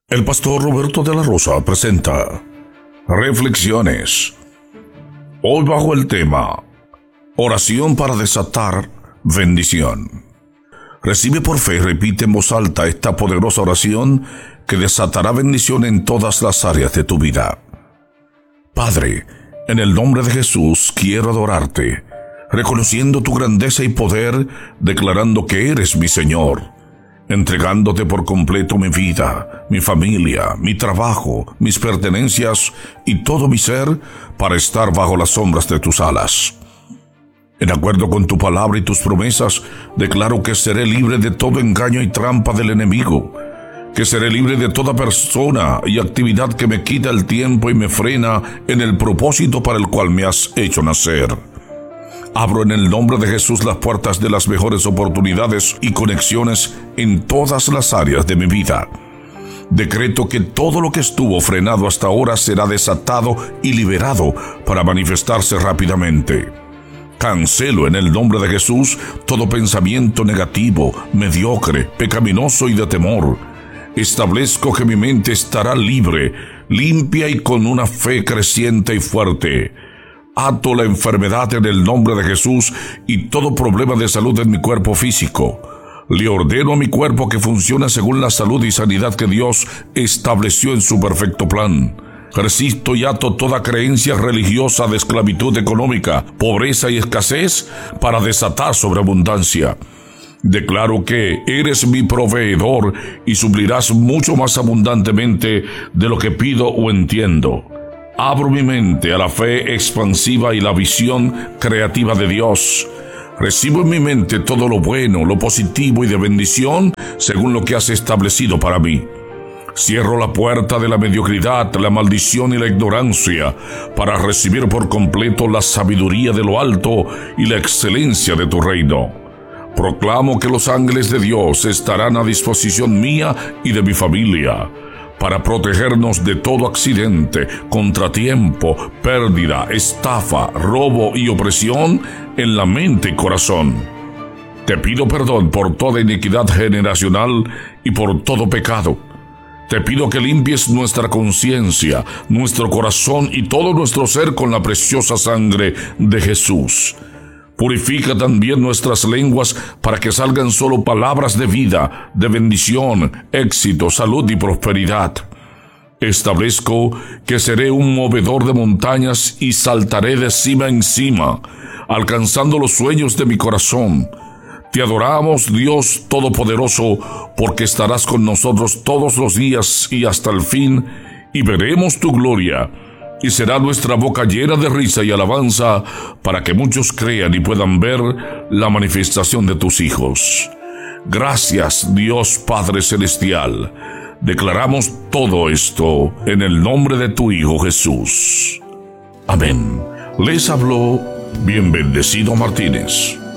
El pastor Roberto de la Rosa presenta Reflexiones. Hoy bajo el tema Oración para desatar bendición. Recibe por fe y repite en voz alta esta poderosa oración que desatará bendición en todas las áreas de tu vida. Padre, en el nombre de Jesús quiero adorarte, reconociendo tu grandeza y poder, declarando que eres mi Señor, entregándote por completo mi vida, mi familia, mi trabajo, mis pertenencias y todo mi ser para estar bajo las sombras de tus alas. En acuerdo con tu palabra y tus promesas, declaro que seré libre de todo engaño y trampa del enemigo, que seré libre de toda persona y actividad que me quita el tiempo y me frena en el propósito para el cual me has hecho nacer. Abro en el nombre de Jesús las puertas de las mejores oportunidades y conexiones en todas las áreas de mi vida. Decreto que todo lo que estuvo frenado hasta ahora será desatado y liberado para manifestarse rápidamente. Cancelo en el nombre de Jesús todo pensamiento negativo, mediocre, pecaminoso y de temor. Establezco que mi mente estará libre, limpia y con una fe creciente y fuerte. Ato la enfermedad en el nombre de Jesús y todo problema de salud en mi cuerpo físico. Le ordeno a mi cuerpo que funcione según la salud y sanidad que Dios estableció en su perfecto plan. Resisto y ato toda creencia religiosa de esclavitud económica, pobreza y escasez para desatar sobreabundancia. Declaro que eres mi proveedor y suplirás mucho más abundantemente de lo que pido o entiendo. Abro mi mente a la fe expansiva y la visión creativa de Dios. Recibo en mi mente todo lo bueno, lo positivo y de bendición según lo que has establecido para mí. Cierro la puerta de la mediocridad, la maldición y la ignorancia para recibir por completo la sabiduría de lo alto y la excelencia de tu reino. Proclamo que los ángeles de Dios estarán a disposición mía y de mi familia para protegernos de todo accidente, contratiempo, pérdida, estafa, robo y opresión en la mente y corazón. Te pido perdón por toda iniquidad generacional y por todo pecado. Te pido que limpies nuestra conciencia, nuestro corazón y todo nuestro ser con la preciosa sangre de Jesús. Purifica también nuestras lenguas para que salgan solo palabras de vida, de bendición, éxito, salud y prosperidad. Establezco que seré un movedor de montañas y saltaré de cima en cima, alcanzando los sueños de mi corazón. Te adoramos, Dios Todopoderoso, porque estarás con nosotros todos los días y hasta el fin, y veremos tu gloria. Y será nuestra boca llena de risa y alabanza para que muchos crean y puedan ver la manifestación de tus hijos. Gracias, Dios Padre Celestial. Declaramos todo esto en el nombre de tu Hijo Jesús. Amén. Les habló Bien Bendecido Martínez.